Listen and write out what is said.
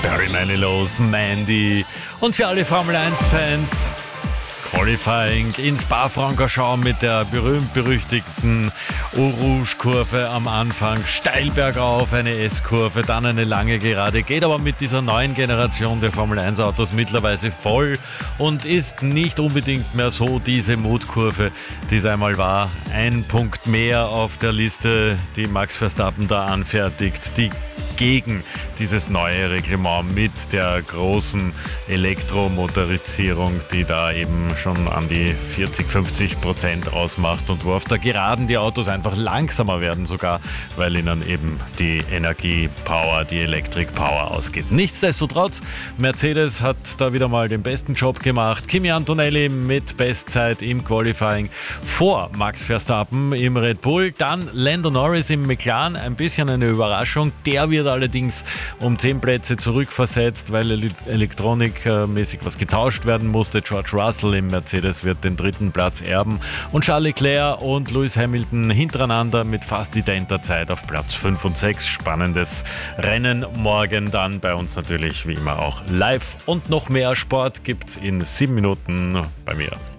Barry Manilow's Mandy. Und für alle Formel-1-Fans, Qualifying in Spa-Francorchamps mit der berühmt-berüchtigten Eau Rouge-Kurve am Anfang, steil bergauf, eine S-Kurve, dann eine lange Gerade, geht aber mit dieser neuen Generation der Formel-1-Autos mittlerweile voll und ist nicht unbedingt mehr so diese Mutkurve, die es einmal war. Ein Punkt mehr auf der Liste, die Max Verstappen da anfertigt, die gegen dieses neue Reglement mit der großen Elektromotorisierung, die da eben schon an die 40-50% ausmacht und wo auf der Geraden die Autos einfach langsamer werden sogar, weil ihnen eben die Energiepower, die Electric Power ausgeht. Nichtsdestotrotz, Mercedes hat da wieder mal den besten Job gemacht. Kimi Antonelli mit Bestzeit im Qualifying vor Max Verstappen im Red Bull, dann Lando Norris im McLaren, ein bisschen eine Überraschung. Der wird allerdings um 10 Plätze zurückversetzt, weil elektronikmäßig was getauscht werden musste. George Russell im Mercedes wird den 3. Platz erben und Charles Leclerc und Lewis Hamilton hintereinander mit fast identer Zeit auf Platz 5 und 6. Spannendes Rennen morgen dann bei uns natürlich wie immer auch live und noch mehr Sport gibt's in 7 Minuten bei mir.